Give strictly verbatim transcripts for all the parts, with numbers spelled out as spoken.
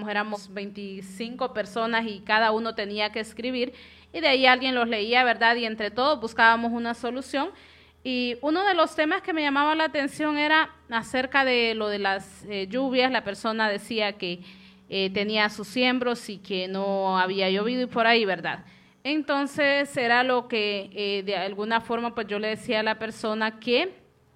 éramos veinticinco personas y cada uno tenía que escribir, y de ahí alguien los leía, ¿verdad? Y entre todos buscábamos una solución. Y uno de los temas que me llamaba la atención era acerca de lo de las eh, lluvias. La persona decía que eh, tenía sus siembros y que no había llovido y por ahí, ¿verdad? Entonces era lo que eh, de alguna forma pues yo le decía a la persona que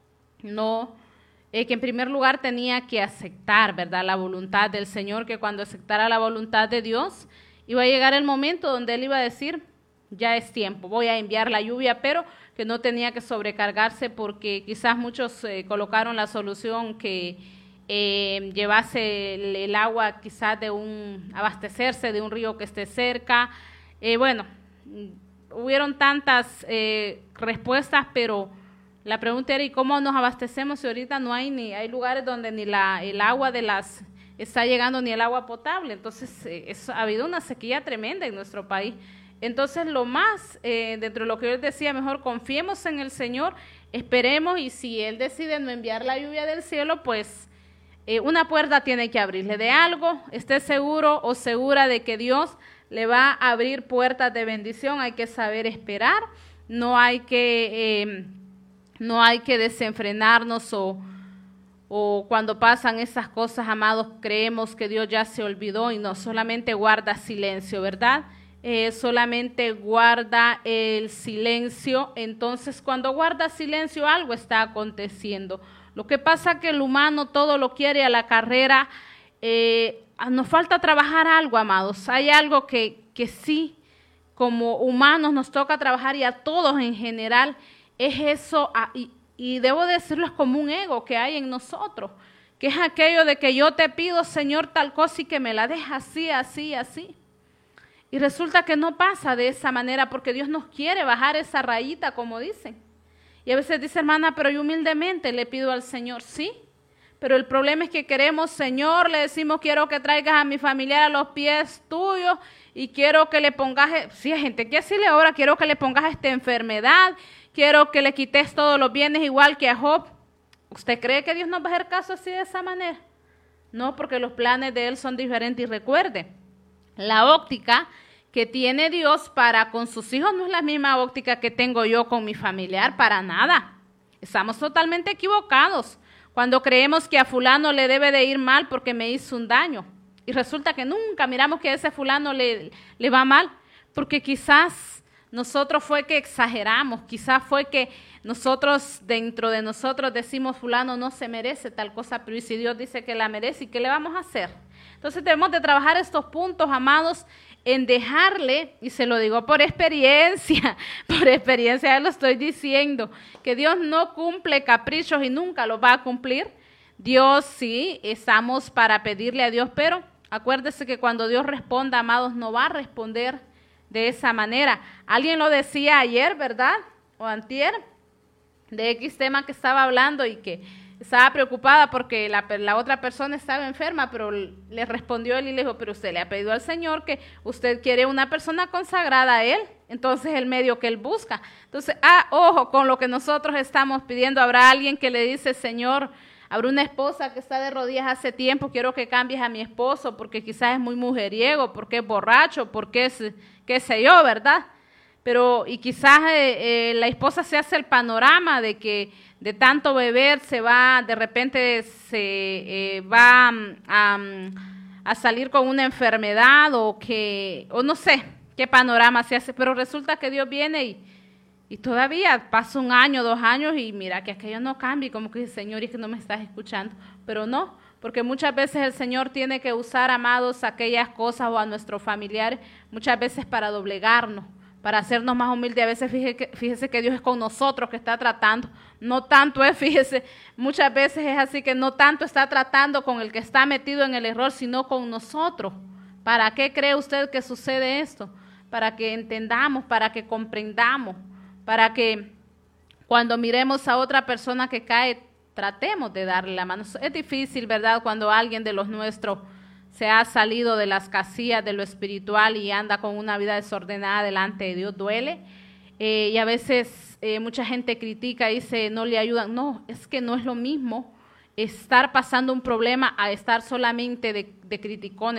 no, eh, que en primer lugar tenía que aceptar, ¿verdad? La voluntad del Señor, que cuando aceptara la voluntad de Dios iba a llegar el momento donde Él iba a decir, ya es tiempo, voy a enviar la lluvia, pero que no tenía que sobrecargarse porque quizás muchos eh, colocaron la solución que eh, llevase el, el agua quizás de un, abastecerse de un río que esté cerca. Eh, bueno, hubieron tantas eh, respuestas, pero la pregunta era, ¿y cómo nos abastecemos si ahorita no hay ni, hay lugares donde ni la, el agua de las, está llegando ni el agua potable? Entonces, eh, es, ha habido una sequía tremenda en nuestro país. Entonces, lo más, eh, dentro de lo que yo les decía, mejor confiemos en el Señor, esperemos, y si Él decide no enviar la lluvia del cielo, pues eh, una puerta tiene que abrirle de algo. Esté seguro o segura de que Dios le va a abrir puertas de bendición. Hay que saber esperar, no hay que, eh, no hay que desenfrenarnos o, o cuando pasan esas cosas, amados, creemos que Dios ya se olvidó y no, solamente guarda silencio, ¿verdad? Eh, solamente guarda el silencio. Entonces, cuando guarda silencio, algo está aconteciendo. Lo que pasa es que el humano todo lo quiere a la carrera. Eh, nos falta trabajar algo, amados. Hay algo que, que sí, como humanos nos toca trabajar, y a todos en general, es eso, a, y, y debo decirlo, es como un ego que hay en nosotros, que es aquello de que yo te pido, Señor, tal cosa y que me la dejas así, así, así. Y resulta que no pasa de esa manera porque Dios nos quiere bajar esa rayita, como dicen. Y a veces dice, hermana, pero yo humildemente le pido al Señor, sí. Pero el problema es que queremos, Señor, le decimos, quiero que traigas a mi familiar a los pies tuyos y quiero que le pongas, sí, hay gente que así le ora, quiero que le pongas esta enfermedad, quiero que le quites todos los bienes igual que a Job. ¿Usted cree que Dios nos va a hacer caso así de esa manera? No, porque los planes de Él son diferentes. Y recuerde, la óptica que tiene Dios para con sus hijos no es la misma óptica que tengo yo con mi familiar, para nada. Estamos totalmente equivocados cuando creemos que a fulano le debe de ir mal porque me hizo un daño. Y resulta que nunca miramos que a ese fulano le, le va mal, porque quizás nosotros fue que exageramos, quizás fue que nosotros dentro de nosotros decimos fulano no se merece tal cosa, pero ¿y si Dios dice que la merece? ¿Y qué le vamos a hacer? Entonces debemos de trabajar estos puntos, amados, en dejarle, y se lo digo por experiencia, por experiencia ya lo estoy diciendo, que Dios no cumple caprichos y nunca los va a cumplir. Dios sí, estamos para pedirle a Dios, pero acuérdese que cuando Dios responda, amados, no va a responder de esa manera. Alguien lo decía ayer, ¿verdad? O antier, de X tema que estaba hablando y que estaba preocupada porque la, la otra persona estaba enferma, pero le respondió él y le dijo, pero usted le ha pedido al Señor que usted quiere una persona consagrada a Él, entonces el medio que Él busca. Entonces, ah, ojo con lo que nosotros estamos pidiendo. Habrá alguien que le dice, Señor, habrá una esposa que está de rodillas hace tiempo, quiero que cambies a mi esposo porque quizás es muy mujeriego, porque es borracho, porque es, qué sé yo, ¿verdad? Pero, y quizás eh, eh, la esposa se hace el panorama de que de tanto beber se va, de repente se eh, va a, a salir con una enfermedad o que, o no sé qué panorama se hace, pero resulta que Dios viene y, y todavía pasa un año, dos años y mira que aquello no cambia, y como que dice, Señor, es que no me estás escuchando, pero no, porque muchas veces el Señor tiene que usar, amados, aquellas cosas o a nuestros familiares, muchas veces para doblegarnos, para hacernos más humildes. A veces fíjese que, fíjese que Dios es con nosotros que está tratando, no tanto es, fíjese, muchas veces es así que no tanto está tratando con el que está metido en el error, sino con nosotros. ¿Para qué cree usted que sucede esto? Para que entendamos, para que comprendamos, para que cuando miremos a otra persona que cae, tratemos de darle la mano. Es difícil, ¿verdad?, cuando alguien de los nuestros se ha salido de las casillas de lo espiritual y anda con una vida desordenada delante de Dios, duele. Eh, y a veces eh, mucha gente critica y dice, no le ayudan. No, es que no es lo mismo estar pasando un problema a estar solamente de, de criticones.